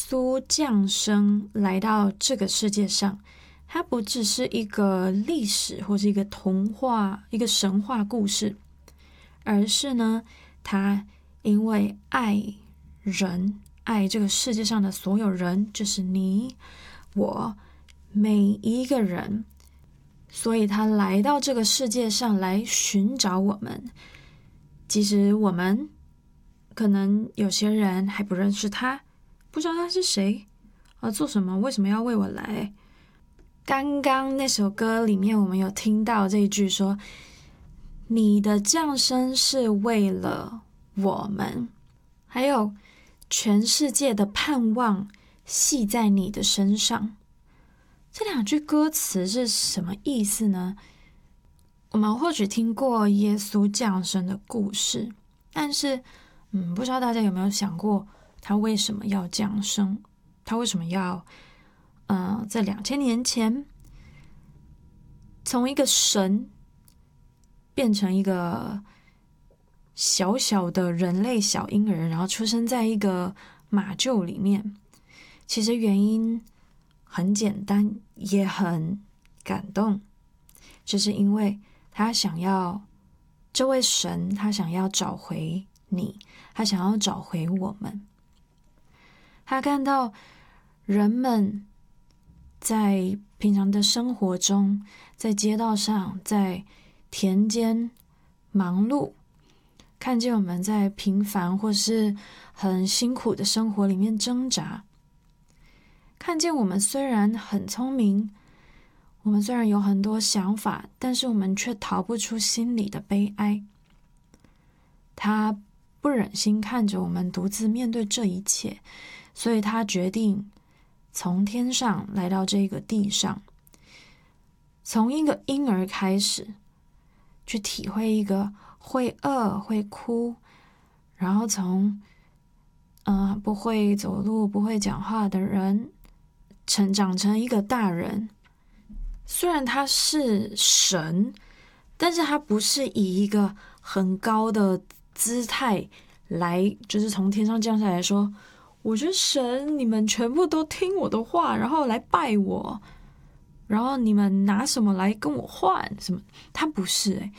稣降生来到这个世界上，它不只是一个历史或是一个童话、一个神话故事，而是呢，他因为爱人，爱这个世界上的所有人，就是你我每一个人，所以他来到这个世界上来寻找我们。即使我们可能有些人还不认识他，不知道他是谁做什么，为什么要为我来。刚刚那首歌里面我们有听到这一句说，你的降生是为了我们，还有全世界的盼望系在你的身上。这两句歌词是什么意思呢？我们或许听过耶稣降生的故事，但是不知道大家有没有想过他为什么要降生，他为什么要在2000年前从一个神变成一个小小的人类小婴儿，然后出生在一个马厩里面。其实原因很简单，也很感动，就是因为他想要，这位神他想要找回你，他想要找回我们。他看到人们在平常的生活中，在街道上，在田间忙碌，看见我们在平凡或是很辛苦的生活里面挣扎，看见我们虽然很聪明，我们虽然有很多想法，但是我们却逃不出心里的悲哀。他不忍心看着我们独自面对这一切，所以他决定从天上来到这个地上，从一个婴儿开始，去体会一个会饿会哭，然后从不会走路不会讲话的人成长成一个大人。虽然他是神，但是他不是以一个很高的姿态来，就是从天上降下来说，我是神，你们全部都听我的话，然后来拜我，然后你们拿什么来跟我换什么。他不是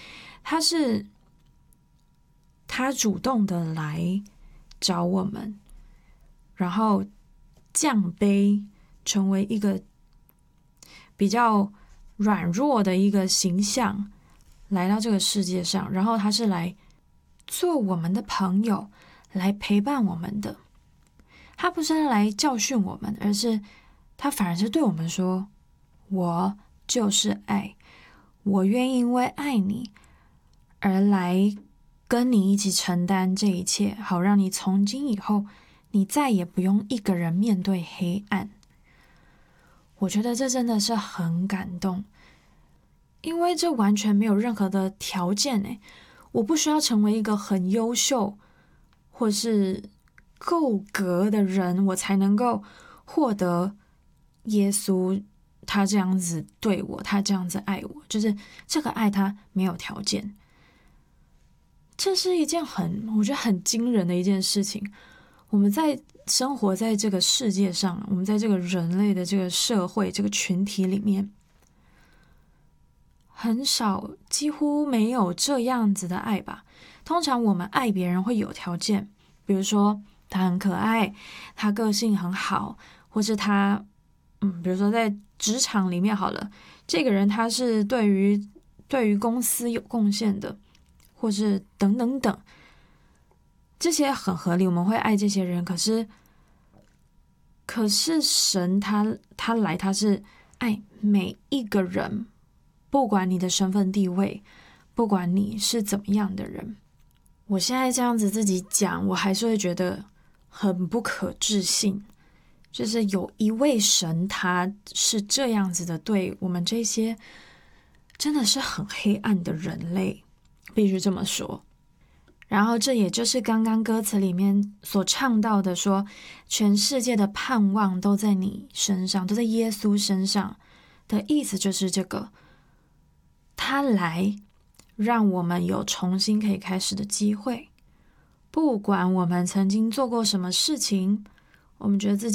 他主动的来找我们，然后降卑成为一个比较软弱的一个形象来到这个世界上，然后他是来做我们的朋友，来陪伴我们的。他不是来教训我们，而是他反而是对我们说，我就是爱，我愿意因为爱你而来跟你一起承担这一切，好让你从今以后你再也不用一个人面对黑暗。我觉得这真的是很感动，因为这完全没有任何的条件我不需要成为一个很优秀或是够格的人，我才能够获得耶稣他这样子对我，他这样子爱我，就是这个爱他没有条件。这是一件我觉得很惊人的一件事情。我们在生活在这个世界上，我们在这个人类的这个社会这个群体里面，很少，几乎没有这样子的爱吧。通常我们爱别人会有条件，比如说他很可爱，他个性很好，或是他比如说在职场里面好了，这个人他是对于公司有贡献的，或是等等等，这些很合理，我们会爱这些人。可是神他来，他是爱每一个人，不管你的身份地位，不管你是怎么样的人。我现在这样子自己讲，我还是会觉得很不可置信，就是有一位神他是这样子的对我们这些真的是很黑暗的人类，必须这么说。然后这也就是刚刚歌词里面所唱到的说，全世界的盼望都在你身上，都在耶稣身上的意思，就是这个，他来让我们有重新可以开始的机会。不管我们曾经做过什么事情，我们觉得自己